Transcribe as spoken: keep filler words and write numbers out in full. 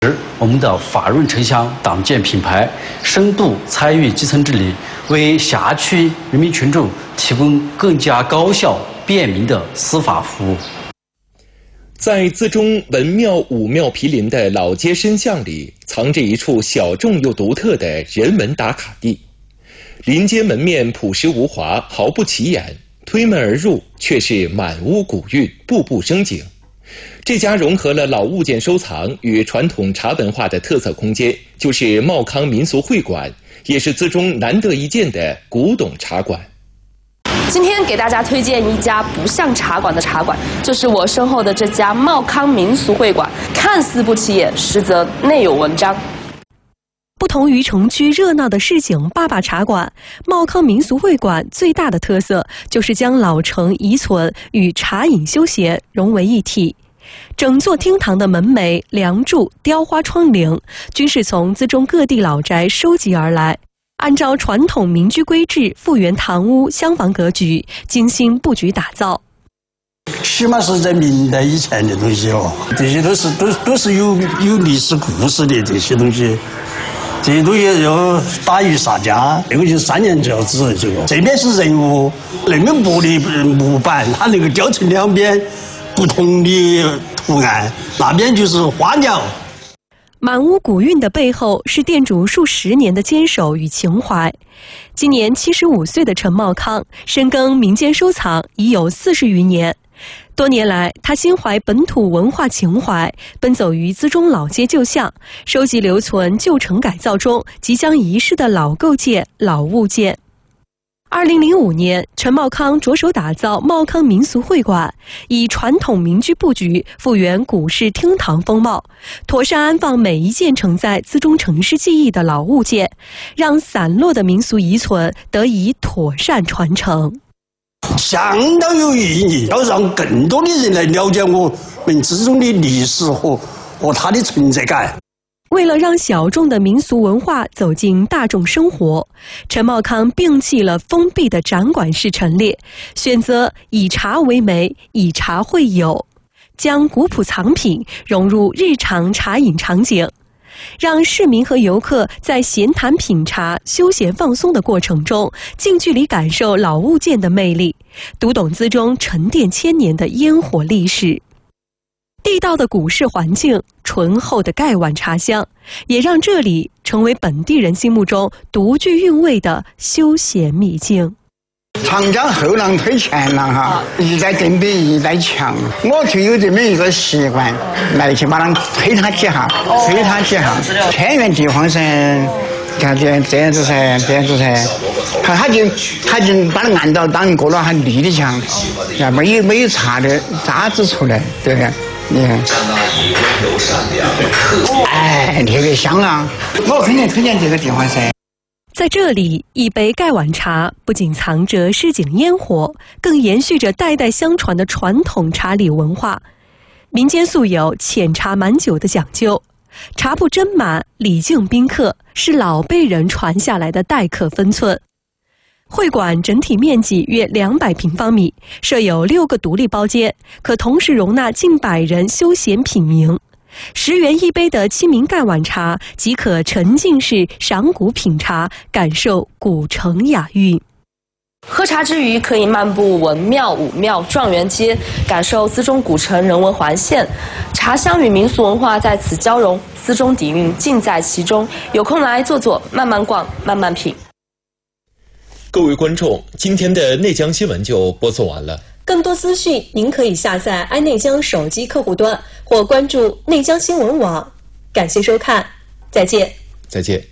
我们的法润城乡党建品牌深度参与基层治理，为辖区人民群众提供更加高效便民的司法服务。 在资中文庙武庙毗邻的老街深巷里，藏着一处小众又独特的人文打卡地。临街门面朴实无华，毫不起眼，推门而入却是满屋古韵，步步生景。这家融合了老物件收藏与传统茶文化的特色空间，就是茂康民俗会馆，也是资中难得一见的古董茶馆。 今天给大家推荐一家不像茶馆的茶馆，就是我身后的这家茂康民俗会馆。看似不起眼，实则内有文章。 不同于城区热闹的市井坝坝茶馆，茂康民俗会馆最大的特色就是将老城遗存与茶饮休闲融为一体。整座厅堂的门楣、梁柱、雕花窗棂，均是从资中各地老宅收集而来。按照传统民居规制复原堂屋厢房格局，精心布局打造。 起码是在明代以前的东西哦，这些都是都都是有有历史故事的这些东西，这些东西要打于啥家？这个就是三年就要子这个。这边是人物，那边木的木板，它那个雕成两边不同的图案，那边就是花鸟。 满屋古韵的背后是店主数十年的坚守与情怀。今年七十五岁的陈茂康深耕民间收藏已有四十余年，多年来他心怀本土文化情怀，奔走于资中老街旧巷，收集留存旧城改造中即将遗失的老构件、老物件。二零零五年，陈茂康着手打造茂康民俗会馆，以传统民居布局复原古式厅堂风貌，妥善安放每一件承载资中城市记忆的老物件，让散落的民俗遗存得以妥善传承。 相当有意义，要让更多的人来了解我们资中的历史和和它的存在感。 为了让小众的民俗文化走进大众生活，陈茂康摒弃了封闭的展馆式陈列，选择以茶为媒，以茶会友，将古朴藏品融入日常茶饮场景，让市民和游客在闲谈品茶、休闲放松的过程中，近距离感受老物件的魅力，读懂资中沉淀千年的烟火历史。地道的古式环境，醇厚的盖碗茶香，也让这里成为本地人心目中独具韵味的休闲秘境。 长江后浪推前浪哈，一代更比一代强。我就有这么一个习惯，来去把它推它几下，推它几下。偏远地方噻，看这这样子噻，这样子噻，他他就他就把它按照当过了，还立得强，啊，没有没有差的渣子出来，对不对？你看，哎，特别香啊！我肯定推荐这个地方噻。 在这里，一杯盖碗茶不仅藏着市井烟火，更延续着代代相传的传统茶礼文化。民间素有浅茶满酒的讲究，茶不斟满，礼敬宾客，是老辈人传下来的待客分寸。会馆整体面积约两百平方米，设有六个独立包间，可同时容纳近百人休闲品茗。十元一杯的亲民盖碗茶，即可沉浸式赏古品茶，感受古城雅韵。 喝茶之余，可以漫步文庙、武庙、状元街，感受资中古城人文环线。茶香与民俗文化在此交融，资中底蕴尽在其中。有空来坐坐，慢慢逛，慢慢品。 各位观众，今天的内江新闻就播送完了。 更多资讯，您可以下载爱内江手机客户端或关注内江新闻网。感谢收看，再见。 再见。